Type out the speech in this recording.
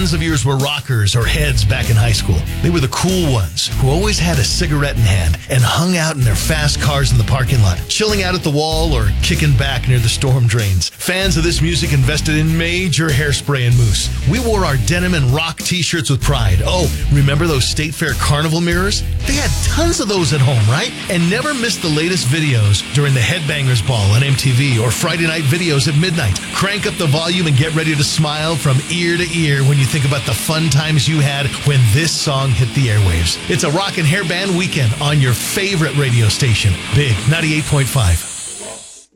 tons of yours were rockers or heads back in high school. They were the cool ones who always had a cigarette in hand and hung out in their fast cars in the parking lot, chilling out at the wall or kicking back near the storm drains. Fans of this music invested in major hairspray and mousse. We wore our denim and rock t-shirts with pride. Oh, remember those State Fair Carnival mirrors? They had tons of those at home, right? And never missed the latest videos during the Headbangers Ball on MTV or Friday night videos at midnight. Crank up the volume and get ready to smile from ear to ear when you think about the fun times you had when this song hit the airwaves. It's a rock and hair band weekend on your favorite radio station, Big 98.5.